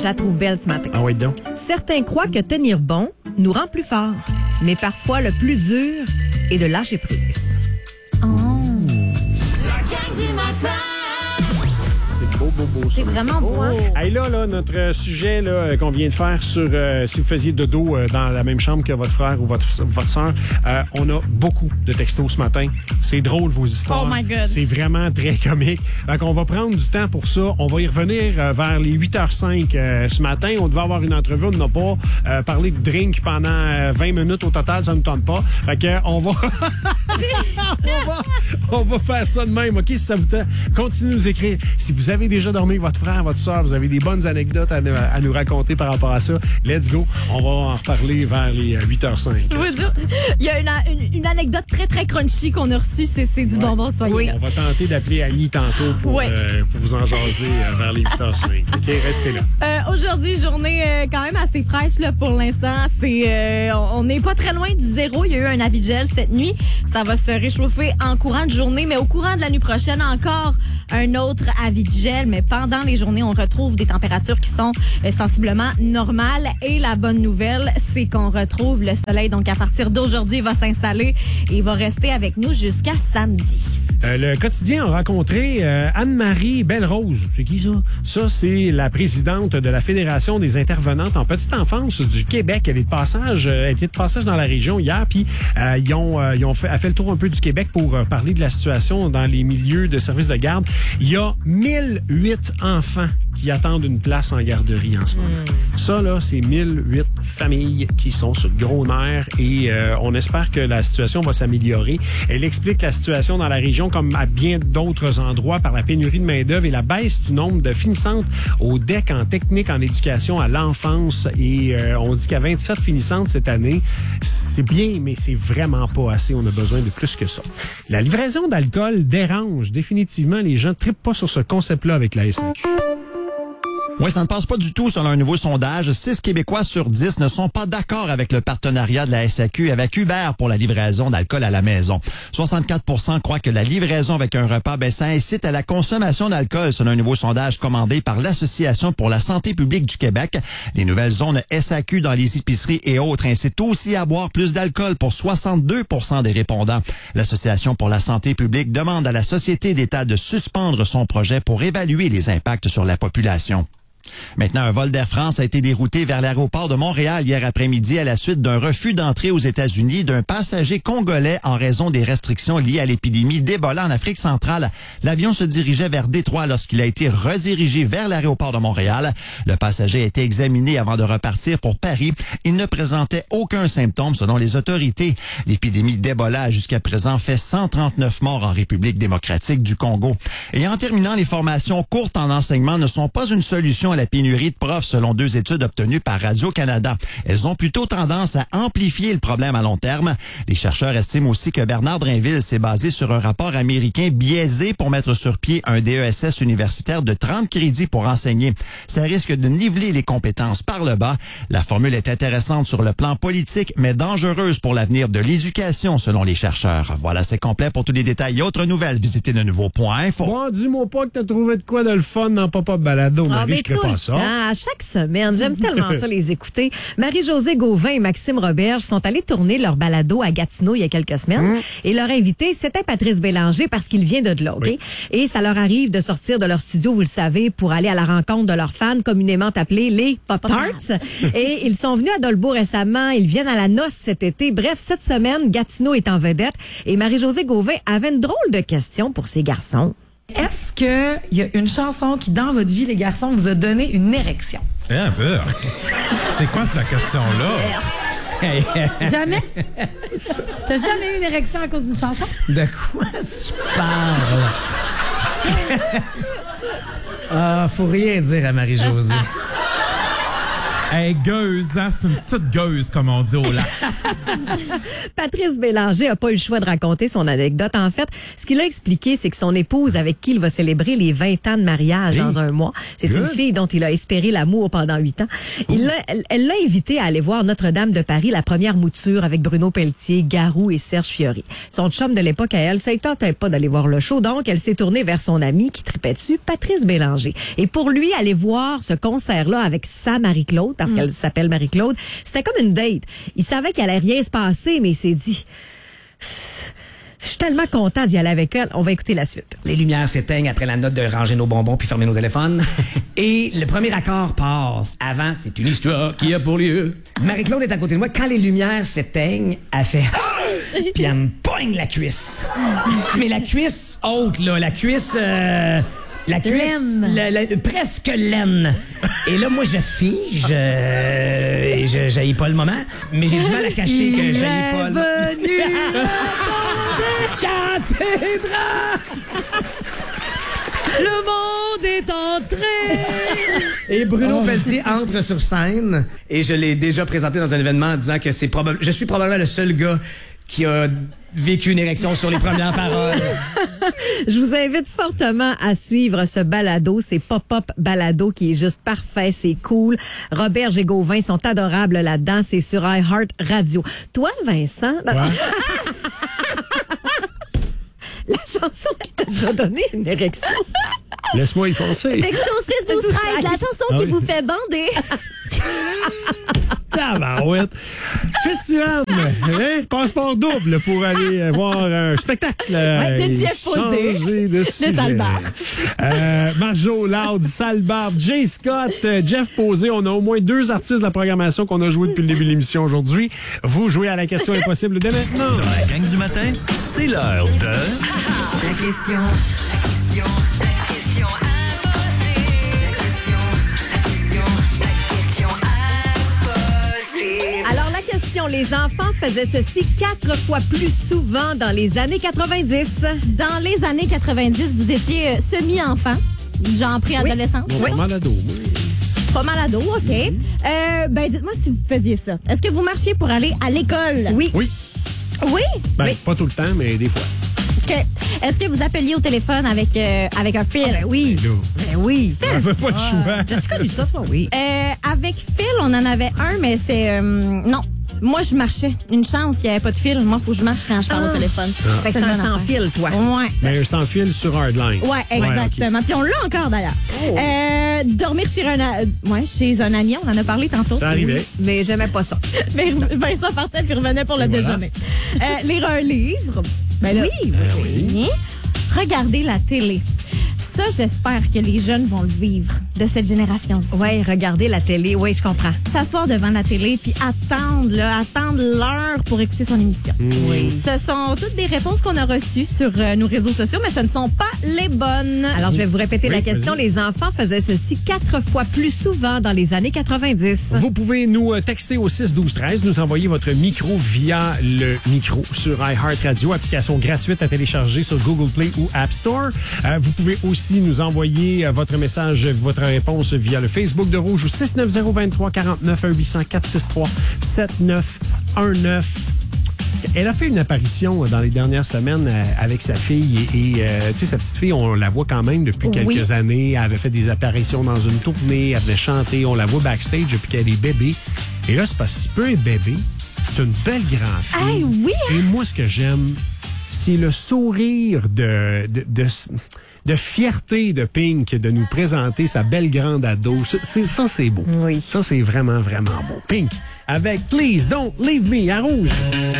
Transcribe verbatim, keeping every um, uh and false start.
la trouve belle ce matin. Ah oui, donc. Certains croient que tenir bon nous rend plus forts, mais parfois le plus dur est de lâcher prise. Oh. La gang du matin. C'est beau, beau, beau. C'est vraiment beau, hein? Hey, là, là, notre sujet là, qu'on vient de faire sur euh, si vous faisiez dodo euh, dans la même chambre que votre frère ou votre, votre soeur, euh, on a beaucoup de textos ce matin. C'est drôle, vos histoires. Oh my God. C'est vraiment très comique. Fait qu'on va prendre du temps pour ça. On va y revenir euh, vers les huit heures cinq euh, ce matin. On devait avoir une entrevue. On n'a pas euh, parlé de drink pendant euh, vingt minutes au total. Ça ne nous tente pas. Fait que on va... on va... On va faire ça de même, OK? Si ça vous tente, continuez de nous écrire. Si vous avez déjà dormi avec votre frère, votre soeur, vous avez des bonnes anecdotes à, à nous raconter par rapport à ça, let's go. On va en reparler vers les huit heures cinq. Je veux dire, il y a une, une, une anecdote très, très crunchy qu'on a reçue. C'est, c'est du ouais. bonbon, soyez Oui. là. On va tenter d'appeler Annie tantôt pour, ouais. euh, pour vous en jaser euh, vers les huit heures cinq. OK? Restez là. Euh, aujourd'hui, journée euh, quand même assez fraîche là, pour l'instant. C'est, euh, on n'est pas très loin du zéro. Il y a eu un avis de gel cette nuit. Ça va se réchauffer en courant de journée, mais au courant de la nuit prochaine, encore un autre avis de gel. Mais pendant les journées, on retrouve des températures qui sont euh, sensiblement normales. Et la bonne nouvelle, c'est qu'on retrouve le soleil. Donc, à partir d'aujourd'hui, il va s'installer et il va rester avec nous jusqu'à samedi. Euh, le quotidien a rencontré euh, Anne-Marie Belle-Rose. C'est qui ça? Ça, c'est la présidente de la Fédération des intervenantes en petite enfance du Québec. Elle est de passage, euh, elle était de passage dans la région hier, puis euh, ils ont, euh, ils ont fait, elle fait le tour un peu du Québec pour euh, parler de la situation dans les milieux de services de garde. Il y a mille huit enfants qui attendent une place en garderie en ce moment. Mm. Ça, là, c'est mille huit familles qui sont sur le gros nerf et euh, on espère que la situation va s'améliorer. Elle explique la situation dans la région comme à bien d'autres endroits par la pénurie de main-d'œuvre et la baisse du nombre de finissantes au D E C en technique en éducation à l'enfance. Et euh, on dit qu'il y a vingt-sept finissantes cette année. C'est bien, mais c'est vraiment pas assez. On a besoin de plus que ça. La livraison d'alcool dérange définitivement. Les gens ne trippent pas sur ce concept-là avec la S A Q. Oui, ça ne passe pas du tout selon un nouveau sondage. six Québécois sur dix ne sont pas d'accord avec le partenariat de la S A Q avec Uber pour la livraison d'alcool à la maison. soixante-quatre pour cent croient que la livraison avec un repas, ben, ça incite à la consommation d'alcool selon un nouveau sondage commandé par l'Association pour la santé publique du Québec. Les nouvelles zones S A Q dans les épiceries et autres incitent aussi à boire plus d'alcool pour soixante-deux pour cent des répondants. L'Association pour la santé publique demande à la Société d'État de suspendre son projet pour évaluer les impacts sur la population. Maintenant, un vol d'Air France a été dérouté vers l'aéroport de Montréal hier après-midi à la suite d'un refus d'entrée aux États-Unis d'un passager congolais en raison des restrictions liées à l'épidémie d'Ebola en Afrique centrale. L'avion se dirigeait vers Détroit lorsqu'il a été redirigé vers l'aéroport de Montréal. Le passager a été examiné avant de repartir pour Paris. Il ne présentait aucun symptôme selon les autorités. L'épidémie d'Ebola a jusqu'à présent fait cent trente-neuf morts en République démocratique du Congo. Et en terminant, les formations courtes en enseignement ne sont pas une solution à la pénurie de profs selon deux études obtenues par Radio-Canada. Elles ont plutôt tendance à amplifier le problème à long terme. Les chercheurs estiment aussi que Bernard Drinville s'est basé sur un rapport américain biaisé pour mettre sur pied un D E S S universitaire de trente crédits pour enseigner. Ça risque de niveler les compétences par le bas. La formule est intéressante sur le plan politique, mais dangereuse pour l'avenir de l'éducation selon les chercheurs. Voilà, c'est complet. Pour tous les détails et autres nouvelles, visitez le nouveau point info. Bon, dis-moi pas que t'as trouvé de quoi de le fun dans Pop-Up Balado, Marie, ah, je crée pas ça. Ah, à chaque semaine, j'aime tellement ça les écouter. Marie-Josée Gauvin et Maxime Roberge sont allés tourner leur balado à Gatineau il y a quelques semaines. Mmh. Et leur invité, c'était Patrice Bélanger parce qu'il vient de là, OK? Oui. Et ça leur arrive de sortir de leur studio, vous le savez, pour aller à la rencontre de leurs fans communément appelés les Pop-Tarts. Et ils sont venus à Dolbeau récemment, ils viennent à la noce cet été. Bref, cette semaine, Gatineau est en vedette et Marie-Josée Gauvin avait une drôle de question pour ces garçons. Est-ce qu'il y a une chanson qui, dans votre vie, les garçons, vous a donné une érection? Eh, un peu. C'est quoi cette question-là? Jamais? T'as jamais eu une érection à cause d'une chanson? De quoi tu parles? Ah, faut rien dire à Marie-Josée. Hey, gueuse, hein? C'est une petite gueuse, comme on dit au lac. Patrice Bélanger a pas eu le choix de raconter son anecdote. En fait, ce qu'il a expliqué, c'est que son épouse, avec qui il va célébrer les vingt ans de mariage Hey. dans un mois, c'est Good. une fille dont il a espéré l'amour pendant huit ans. Il l'a- elle elle l'a invité à aller voir Notre-Dame de Paris, la première mouture avec Bruno Pelletier, Garou et Serge Fiori. Son chum de l'époque à elle, ça ne tentait pas d'aller voir le show, donc elle s'est tournée vers son ami qui tripait dessus, Patrice Bélanger. Et pour lui, aller voir ce concert-là avec sa Marie-Claude, parce qu'elle s'appelle Marie-Claude, c'était comme une date. Il savait qu'il allait rien se passer, mais il s'est dit... Je suis tellement content d'y aller avec elle. On va écouter la suite. Les lumières s'éteignent après la note de ranger nos bonbons puis fermer nos téléphones. Et le premier accord part. Avant, c'est une histoire qui a pour lieu. Marie-Claude est à côté de moi. Quand les lumières s'éteignent, elle fait... Puis elle me poigne la cuisse. Mais la cuisse haute, là. La cuisse... euh, La cuisse... Laine. la- la- presque laine. Et là, moi, je fige. euh, et je j'haïs pas le moment. Mais j'ai du mal à cacher que j'haïs pas le moment. Cathédrale! Le monde est entré. Et Bruno Pelletier entre sur scène et je l'ai déjà présenté dans un événement en disant que c'est probable, je suis probablement le seul gars qui a vécu une érection sur les premières paroles. Je vous invite fortement à suivre ce balado. C'est Pop-Up Balado qui est juste parfait. C'est cool. Robert et Gauvin sont adorables là-dedans. C'est sur iHeart Radio. Toi, Vincent... La chanson qui t'a déjà donné une érection. Laisse-moi y penser. Texto six douze treize, la chanson Ah qui oui. vous fait bander. Tabarouette. Festival, hein? Passeport double pour aller euh, voir un spectacle. Ouais, de et Jeff Posé. changer de sujet. Salbarbe. Euh, Marjo, Loud, Salbarbe, Jay Scott, euh, Jeff Posé. On a au moins deux artistes de la programmation qu'on a joué depuis le début de l'émission aujourd'hui. Vous jouez à la question impossible dès maintenant. Dans la gang du matin, c'est l'heure de... La question, la question, la question imposée. La question, la question, la question imposée. Alors, la question, les enfants faisaient ceci quatre fois plus souvent dans les années quatre-vingt-dix. Dans les années quatre-vingt-dix, vous étiez euh, semi-enfant, genre préadolescence. Bon, là. malado, moi. Pas mal ado, OK. Euh, ben, dites-moi si vous faisiez ça. Est-ce que vous marchiez pour aller à l'école? Oui. Oui. Oui? Ben, Oui. pas tout le temps, mais des fois. OK. Est-ce que vous appeliez au téléphone avec, euh, avec un fil? Ben oui. Là, Ben oui. on avait pas le choix. As-tu connu ça, toi? Oui. Euh, avec fil, on en avait un, mais c'était... euh, non. Moi, je marchais. Une chance qu'il n'y avait pas de fil. Moi, il faut que je marche quand je parle Ah. au téléphone. Fait que c'est une un bonne sans affaire. fil, toi. Ouais. Mais un sans fil sur Hardline. Ouais, exactement. Puis on l'a encore d'ailleurs. Oh. Euh, dormir chez un, a- ouais, chez un ami, on en a parlé tantôt. Ça arrivait. Mais j'aimais pas ça. Mais Vincent partait puis revenait pour le Et voilà. déjeuner. Euh, lire un livre. Ben là, oui, oui. Regarder la télé. Ça, j'espère que les jeunes vont le vivre de cette génération-ci. Ouais, regarder la télé. Oui, je comprends. S'asseoir devant la télé puis attendre, là, attendre l'heure pour écouter son émission. Oui. Ce sont toutes des réponses qu'on a reçues sur euh, nos réseaux sociaux, mais ce ne sont pas les bonnes. Alors, je vais vous répéter Oui, la question. vas-y. Les enfants faisaient ceci quatre fois plus souvent dans les années quatre-vingt-dix. Vous pouvez nous euh, texter au six douze treize, nous envoyer votre micro via le micro sur iHeart Radio, application gratuite à télécharger sur Google Play ou App Store. Euh, vous pouvez aussi nous envoyer euh, votre message, votre réponse via le Facebook de Rouge au six neuf zéro deux trois quatre neuf un huit zéro zéro quatre six trois sept neuf un neuf. Elle a fait une apparition dans les dernières semaines euh, avec sa fille et, et euh, tu sais, sa petite fille, on la voit quand même depuis quelques Oui. années. Elle avait fait des apparitions dans une tournée, elle venait chanter, on la voit backstage depuis qu'elle est bébé. Et là, c'est parce que c'est pas un bébé, c'est une belle grande fille. Hey, oui, Et moi, ce que j'aime, c'est le sourire de, de, de, de fierté de Pink de nous présenter sa belle grande ado. C'est, c'est- ça, c'est beau. Oui. Ça, c'est vraiment, vraiment beau. Pink, avec Please Don't Leave Me à Rouge.